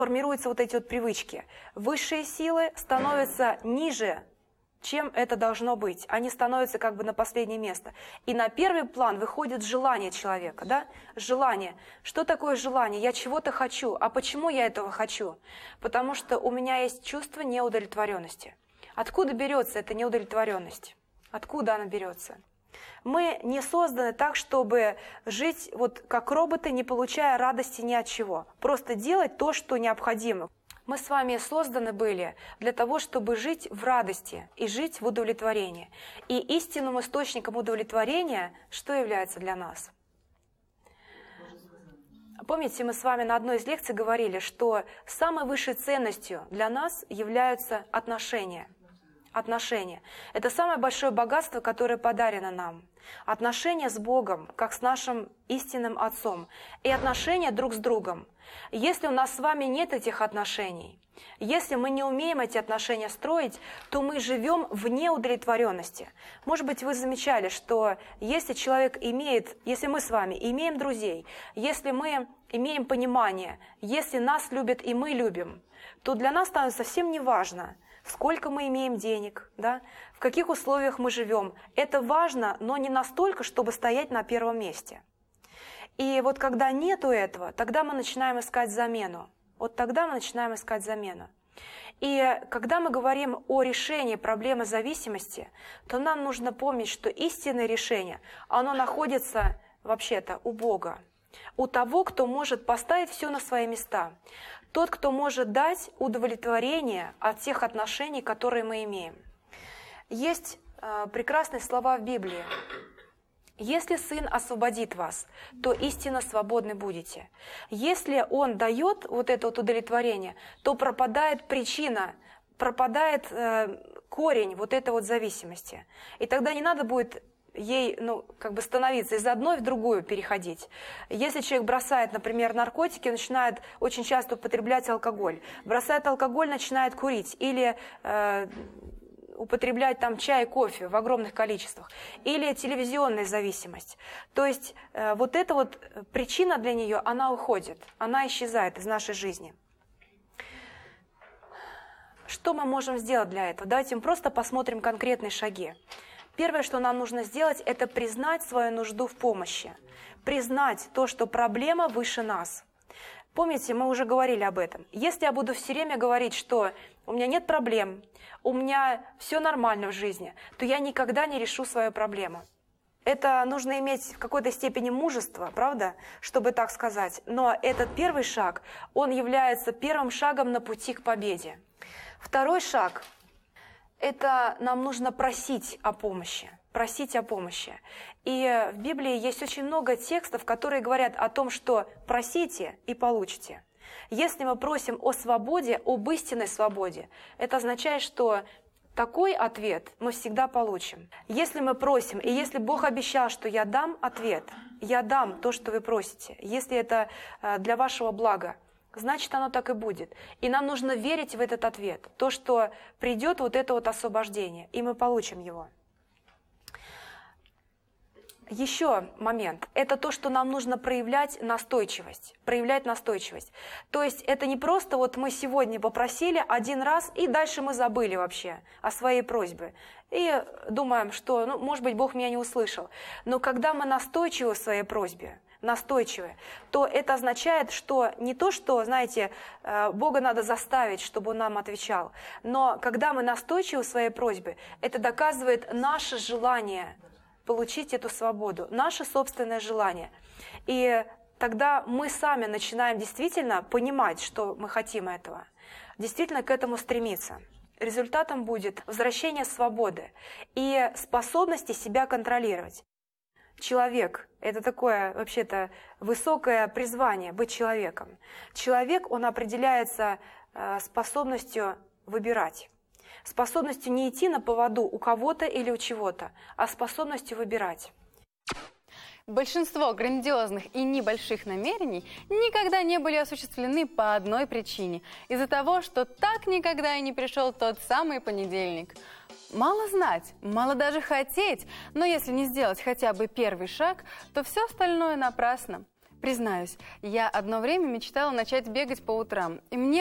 формируются вот эти вот привычки. Высшие силы становятся ниже, чем это должно быть. Они становятся как бы на последнее место. И на первый план выходит желание человека, да? Желание. Что такое желание? Я чего-то хочу. А почему я этого хочу? Потому что у меня есть чувство неудовлетворенности. Откуда берется эта неудовлетворенность? Откуда она берется? Мы не созданы так, чтобы жить вот как роботы, не получая радости ни от чего. Просто делать то, что необходимо. Мы с вами созданы были для того, чтобы жить в радости и жить в удовлетворении. И истинным источником удовлетворения что является для нас? Помните, мы с вами на одной из лекций говорили, что самой высшей ценностью для нас являются отношения. Отношения. Это самое большое богатство, которое подарено нам. Отношения с Богом, как с нашим истинным Отцом. И отношения друг с другом. Если у нас с вами нет этих отношений, если мы не умеем эти отношения строить, то мы живем в неудовлетворенности. Может быть, вы замечали, что если человек имеет, если мы с вами имеем друзей, если мы имеем понимание, если нас любят и мы любим, то для нас становится совсем не важно, сколько мы имеем денег, да, в каких условиях мы живем. Это важно, но не настолько, чтобы стоять на первом месте. И вот когда нету этого, тогда мы начинаем искать замену. Вот тогда мы начинаем искать замену. И когда мы говорим о решении проблемы зависимости, то нам нужно помнить, что истинное решение, оно находится вообще-то у Бога. У того, кто может поставить все на свои места. Тот, кто может дать удовлетворение от тех отношений, которые мы имеем. Есть прекрасные слова в Библии. «Если Сын освободит вас, то истинно свободны будете». Если Он дает вот это вот удовлетворение, то пропадает причина, пропадает корень вот этой вот зависимости. И тогда не надо будет ей, становиться из одной в другую переходить. Если человек бросает, например, наркотики, начинает очень часто употреблять алкоголь. Бросает алкоголь, начинает курить. Или употреблять там чай, кофе в огромных количествах. Или телевизионная зависимость. То есть вот эта вот причина для нее, она уходит. Она исчезает из нашей жизни. Что мы можем сделать для этого? Давайте мы просто посмотрим конкретные шаги. Первое, что нам нужно сделать, это признать свою нужду в помощи. Признать то, что проблема выше нас. Помните, мы уже говорили об этом. Если я буду все время говорить, что у меня нет проблем, у меня все нормально в жизни, то я никогда не решу свою проблему. Это нужно иметь в какой-то степени мужества, правда, чтобы так сказать. Но этот первый шаг, он является первым шагом на пути к победе. Второй шаг – это нам нужно просить о помощи. Просить о помощи. И в Библии есть очень много текстов, которые говорят о том, что просите и получите. Если мы просим о свободе, об истинной свободе, это означает, что такой ответ мы всегда получим. Если мы просим, и если Бог обещал, что я дам ответ, я дам то, что вы просите, если это для вашего блага, значит, оно так и будет. И нам нужно верить в этот ответ. То, что придет вот это вот освобождение, и мы получим его. Еще момент. Это то, что нам нужно проявлять настойчивость. Проявлять настойчивость. То есть это не просто вот мы сегодня попросили один раз, и дальше мы забыли вообще о своей просьбе. И думаем, что, может быть, Бог меня не услышал. Но когда мы настойчивы в своей просьбе, настойчивы, то это означает, что не то, что, знаете, Бога надо заставить, чтобы Он нам отвечал, но когда мы настойчивы в своей просьбе, это доказывает наше желание получить эту свободу, наше собственное желание. И тогда мы сами начинаем действительно понимать, что мы хотим этого, действительно к этому стремиться. Результатом будет возвращение свободы и способности себя контролировать. Человек – это такое, вообще-то, высокое призвание – быть человеком. Человек, он определяется способностью выбирать. Способностью не идти на поводу у кого-то или у чего-то, а способностью выбирать. Большинство грандиозных и небольших намерений никогда не были осуществлены по одной причине – из-за того, что так никогда и не пришел тот самый понедельник. Мало знать, мало даже хотеть, но если не сделать хотя бы первый шаг, то все остальное напрасно. Признаюсь, я одно время мечтала начать бегать по утрам, и мне